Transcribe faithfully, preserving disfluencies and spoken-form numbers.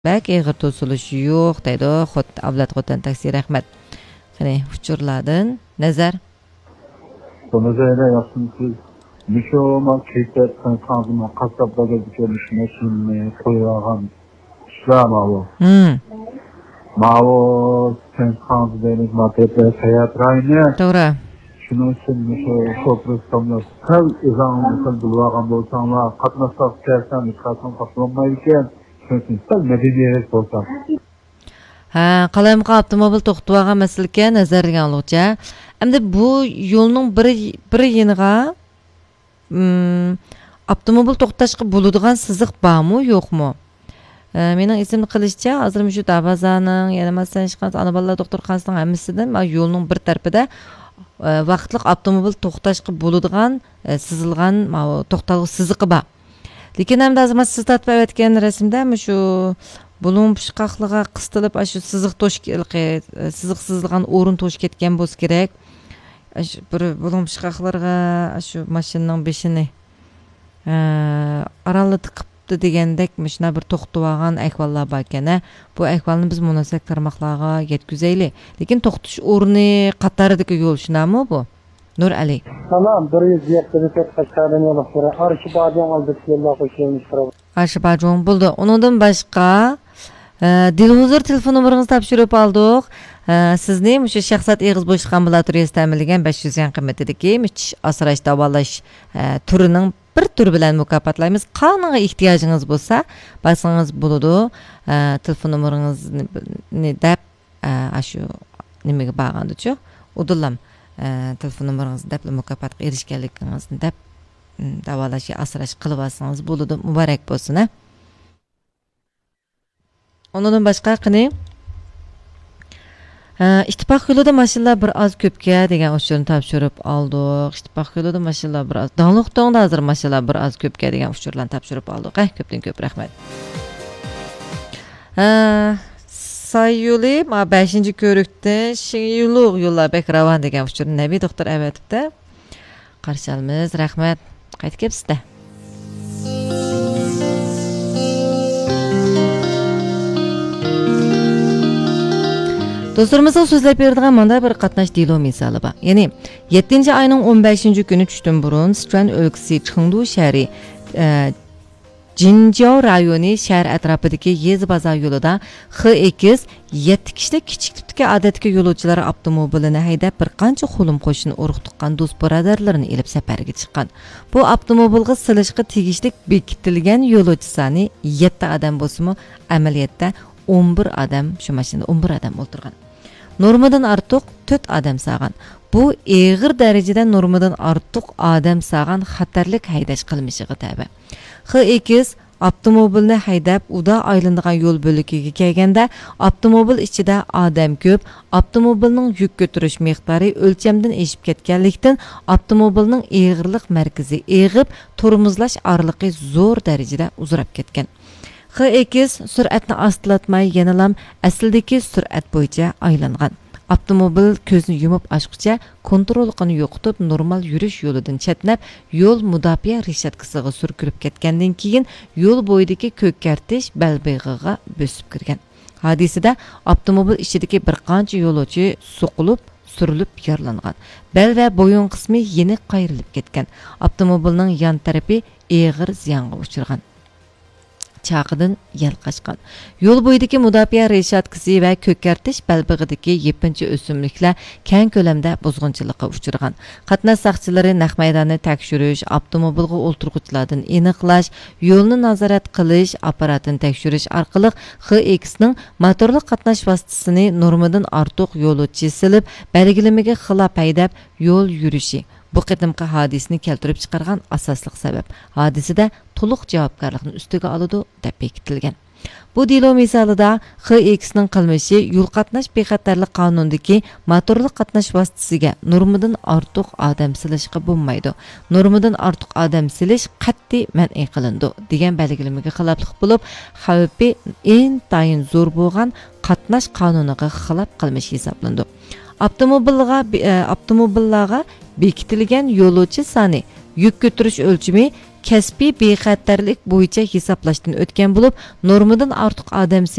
Bak eg'ir to'silish yo'q deydi xot avlat xotin taksi rahmat. Qani uchurlardan nazar. Buna göre yapsınız. Mişoğuma keyifler kanıtlanma kasaplarda geçirmiş meşhurluğu koyulan işler mavu. Hmm. Mavu sen kanıtlarınız maddeler hayat rayını. Doğru. Şunun için mişo soprastamlar. Kal izanımızın bulvagan bolsanlar katnasak kersen katnan katlanmayırken çünkü sen medeniyet bolsan. Ha, qalayım avtomobil to'xtavagan masalaga nazarga olguncha, endi bu yo'lning bir bir yeniga hmm, avtomobil to'xtashga bo'ladigan siziq bormi, yo'qmi? E, mening esimni qilishicha, hozir shu Davazaning, yana masalan ishqat ana bolalar doktorxonasining hammasidan yo'lning bir tarafida e, vaqtliq avtomobil to'xtashga bo'ladigan e, sizilgan to'xtalg'i siziqi bor. Lekin ham hozir siz tatbiq etgan rasmda shu bulun pishqaqlığa qıstilib shu siziq to'shqilqi siziq sizilgan o'rin to'sh ketgan bo'lsa kerak. Bir bulun pishqaqlarga shu mashinaning beshini aralli tiqibdi degandek mashina bir to'xtab olgan ahvollar bor ekan. Bu ahvolni biz munosib tarmoqlarga yetkazaylik. Lekin to'xtash o'rni qatoridagi yo'l shunami bu? Nur Ali. Tamam, bir yuz yetmiş Qashqardan yo'l qura. Arshibadon oldi yo'llar qo'shilmiş. Arshibadon bo'ldi. Undan boshqa Dilhuzur telefon nomeringizni topshirib oldik. Sizni o'sha shaxsat eg'iz bo'shliq ambulatoriyasi ta'minlagan besh yuz yuan qiymatidagi tish asrash davolash turining bir tur bilan mukofotlaymiz. Qanday ehtiyojingiz bo'lsa, basangiz bo'ladi. Telefon nomeringizni deb shu nimaga bog'landichu? Udillam telefon nomeringizni deb mukofotga erishganligingizni deb davolash asrash qilib olsangiz bo'ladi. Muborak bo'lsin. Ondan başqa qani ittifoq yo'lida mashinalar bir oz ko'pga degan uchurni topshirib oldik. Ittifoq yo'lida mashinalar bir oz Donliqtonda hozir mashinalar bir oz ko'pga degan uchurlarni topshirib oldik. Ha, ko'pdan ko'p rahmat. Say yo'li ma beshinchi ko'rikda Shingiyuluq yo'llar bek ravon degan uchurni Nabiy doktor avatibdi. Qarshi olamiz, rahmat. Qaytib kelibsiz-da. Dostlarımızın sözlep berdiğen manda bir qatnaş dilo misali bor. Yani yettinchi ayning o'n beshinchi kuni tushdan burun Sichuan o'lkasi Chengdu shahri e, Jinjiao rayoni shahar atrofidagi Yezi bozor yo'lida X ikki yetti kishilik kichik tipdagi odatga yo'lovchilar avtomobilini haydab bir qancha xo'lim qo'shini urug' tuqqan do'st birodarlarini elib safarga chiqqan. Bu avtomobilga silishga tegishli bekitilgan yo'lovchi soni yetti odam bo'lsa-mu, amaliyotda o'n bir odam shu mashinada o'n bir odam o'tirgan. Normadan ortiq to'rt odam sağan. Bu eg'ir darajada normadan ortiq odam sağan xatarlik haydash qilmishiga tabi. X ikki avtomobilni haydab uda aylanadigan yo'l bo'lagiga kelganda avtomobil ichida odam ko'p, avtomobilning yuk ko'tarish miqdori o'lchamdan eshib ketganlikdan avtomobilning eg'irlik markazi eg'ib, tormozlash orliqi zo'r darajada uzrab ketgan. X ikki suratni astlatmay yanalam asldagi surat bo'yicha aylangan. Avtomobil ko'zni yumib ochqicha kontrolini yo'qotib normal yurish yo'lidan chetnab yo'l mudofaa reshatkasiga surkilib ketgandan keyin yo'l bo'yidagi ko'kkartish balbig'iga bosib kirgan. Hodisada avtomobil ichidagi bir qancha yo'lovchi so'qilib surilib yaralangan. Bel va bo'yin qismi yeniq qayrilib ketgan. Avtomobilning yon tarafi eg'ir ziyonga uchragan. Çağıdan yel qaçqan. Yo'l bo'yidagi mudofaa reshatkasi va ko'kkartish balbig'idagi yepinchi o'simliklar keng ko'lamda buzg'unchilikqa uchragan. Qatnash saqchilari naq maydonni tekshirish, avtomobilga o'ltirg'uvchilardan aniqlash, yo'lni nazorat qilish apparatini tekshirish orqali X ikki ning motorli qatnash vositasini normadan ortiq yo'lovchi silib, belgilamaga xilof haydab yo'l yurishi bu qadimqi hodisani keltirib chiqargan asosliq sabab. Hodisada to'liq javobgarlikni ustiga oladi deb bekitilgan. Bu delo misolida X ikki ning qilmishi yo'l qatnash bexatarlik qonunidagi motorli qatnash vositasiga normadan ortiq odam silishga bo'lmaydi. Normadan ortiq odam silish qat'iy man'iy qilindi degan belgilamaga xiloflik bo'lib, xavfi intayin zo'r bo'lgan qatnash qonuniga xilof qilmish hisoblandi. Avtomobilga avtomobillarga bekitilgan yo'lovchi soni yük götürüş ölçümü kasbiy bexatarlik bo'yicha hisoblashdan o'tgan bo'lib, normadan ortiq odam